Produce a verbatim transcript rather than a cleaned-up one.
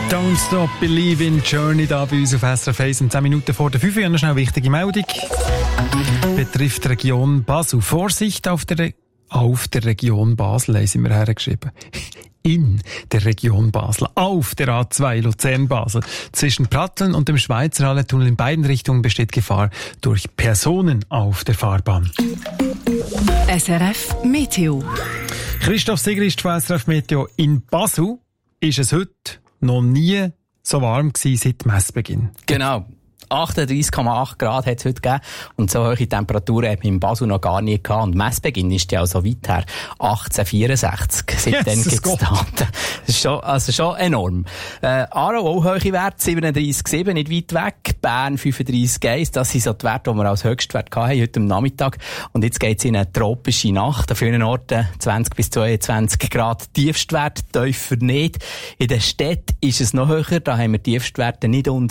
Don't Stop Believin' Journey da bei uns auf S R F eins um zehn Minuten vor der fünf. Ich habe noch schnell eine wichtige Meldung. Betrifft die Region Basel. Vorsicht auf der, Re- auf der Region Basel, haben sie mir hergeschrieben. In der Region Basel, auf der A zwei Luzern-Basel. Zwischen Pratteln und dem Schweizer Hallentunnel in beiden Richtungen besteht Gefahr durch Personen auf der Fahrbahn. S R F Meteo. Christoph Sigrist von S R F Meteo. In Basel ist es heute noch nie so warm gewesen seit Messbeginn. Genau. achtunddreissig Komma acht Grad hat es heute gegeben. Und so hohe Temperaturen haben wir in Basel noch gar nie gehabt. Und Messbeginn ist ja auch so weit her. achtzehnhundertvierundsechzig. Seitdem Jesus gibt es Daten. Das ist schon, also schon enorm. Äh, Aarau auch hohe Werte. siebenunddreissig Komma sieben, nicht weit weg. Bern fünfunddreissig Komma eins. Das sind so die Werte, die wir als Höchstwert hatten heute am Nachmittag. Und jetzt geht es in eine tropische Nacht. An vielen Orten zwanzig bis zweiundzwanzig Grad Tiefstwert. Tiefer nicht. In den Städten ist es noch höher. Da haben wir Tiefstwerte nicht unter